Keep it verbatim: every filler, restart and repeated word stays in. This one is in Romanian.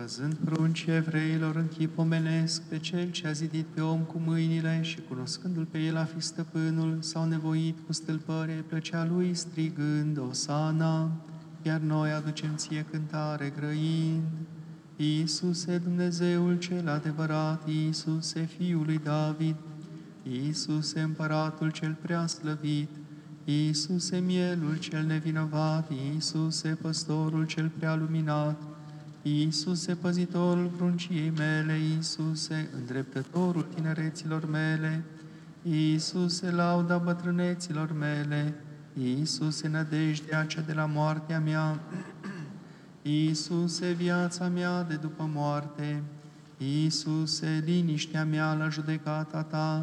Văzând pruncii evreilor în chip omenesc pe cel ce a zidit pe om cu mâinile și cunoscându-l pe el a fi stăpânul, s-au nevoit cu stâlpăre plăcea lui strigând Osana, iar noi aducem ție cântare grăind. Iisuse, Dumnezeul cel adevărat, Iisuse, Fiul lui David, Iisuse, Împăratul cel preaslăvit, Iisuse, Mielul cel nevinovat, Iisuse, Păstorul cel prealuminat, Iisuse, Păzitorul prunciei mele, Iisuse, Îndreptătorul tinereților mele, Iisuse, lauda bătrâneților mele, Iisuse, nădejdea cea de la moartea mea, Iisuse, viața mea de după moarte, Iisuse, liniștea mea la judecata ta,